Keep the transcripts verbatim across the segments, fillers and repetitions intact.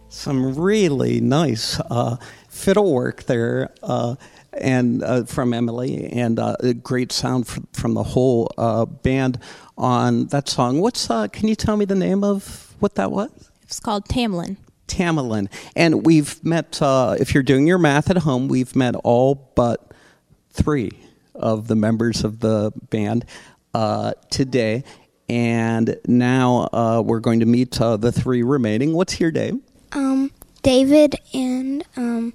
Some really nice uh, fiddle work there, uh, and uh, from Emily, and uh, a great sound from, from the whole uh, band on that song. What's? Uh, can you tell me the name of what that was? It's called Tamlin. Tamlin. And we've met, uh, if you're doing your math at home, we've met all but three of the members of the band uh, today. And now uh, we're going to meet uh, the three remaining. What's your name? Um, David, and um,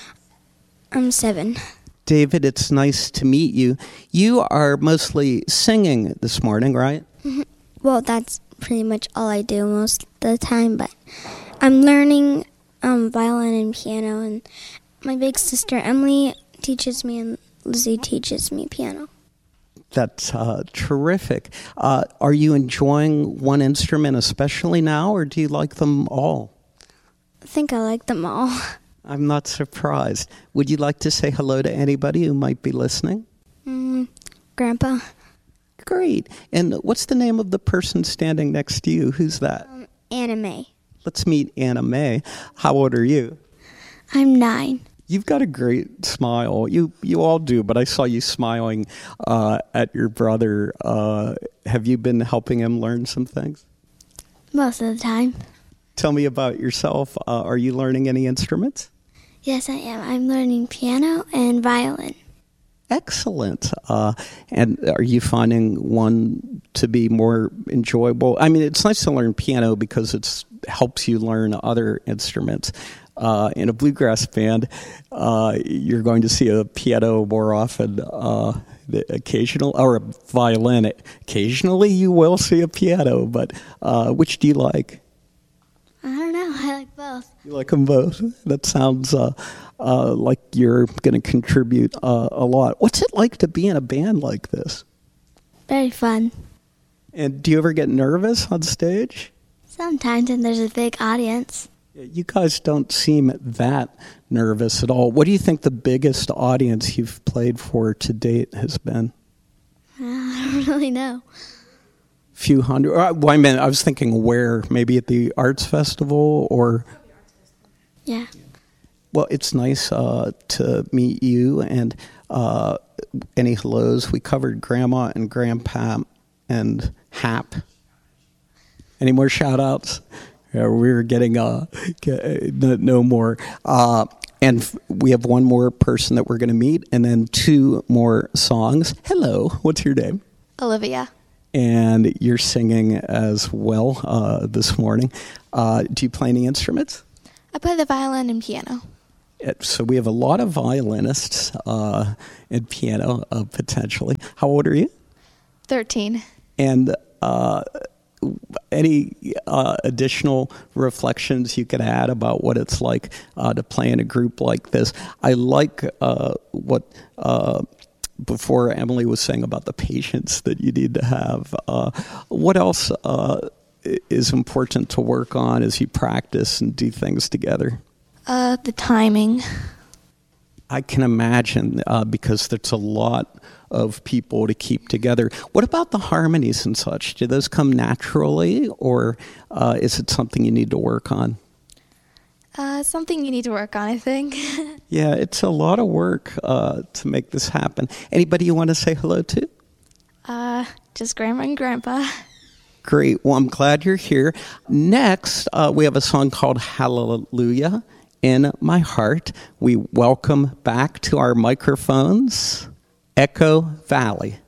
I'm seven. David, it's nice to meet you. You are mostly singing this morning, right? Mm-hmm. Well, that's pretty much all I do most of the time, but I'm learning um, violin and piano, and my big sister Emily teaches me, and Lizzie teaches me piano. That's uh, terrific. Uh, are you enjoying one instrument especially now, or do you like them all? I think I like them all. I'm not surprised. Would you like to say hello to anybody who might be listening? Mm, Grandpa. Great. And what's the name of the person standing next to you? Who's that? Um, Anna Mae. Let's meet Anna Mae. How old are you? I'm nine. You've got a great smile. You you all do, but I saw you smiling uh, at your brother. Uh, have you been helping him learn some things? Most of the time. Tell me about yourself. Uh, are you learning any instruments? Yes, I am. I'm learning piano and violin. Excellent. Uh, and are you finding one to be more enjoyable? I mean, it's nice to learn piano because it helps you learn other instruments. Uh, in a bluegrass band, uh, you're going to see a piano more often, uh, the occasional, or a violin. Occasionally you will see a piano, but uh, which do you like? I don't know. I like both. You like them both? That sounds uh, uh, like you're going to contribute uh, a lot. What's it like to be in a band like this? Very fun. And do you ever get nervous on stage? Sometimes when there's a big audience. You guys don't seem that nervous at all. What do you think the biggest audience you've played for to date has been? Uh, I don't really know. Few hundred? Uh, well, I mean, I was thinking where, maybe at the Arts Festival or... Yeah. Well, it's nice uh, to meet you, and uh, any hellos. We covered Grandma and Grandpa and Hap. Any more shout-outs? Yeah, we're getting uh, no more. Uh, and f- we have one more person that we're going to meet, and then two more songs. Hello, what's your name? Olivia. And you're singing as well uh, this morning. Uh, do you play any instruments? I play the violin and piano. So we have a lot of violinists uh, and piano, uh, potentially. How old are you? thirteen. And uh, any uh, additional reflections you could add about what it's like uh, to play in a group like this? I like uh, what... Uh, before Emily was saying about the patience that you need to have. Uh, what else uh, is important to work on as you practice and do things together? Uh, the timing. I can imagine uh, because there's a lot of people to keep together. What about the harmonies and such? Do those come naturally, or uh, is it something you need to work on? Uh, something you need to work on, I think. Yeah, it's a lot of work uh, to make this happen. Anybody you want to say hello to? Uh, just Grandma and Grandpa. Great. Well, I'm glad you're here. Next, uh, we have a song called Hallelujah in My Heart. We welcome back to our microphones Echo Valley.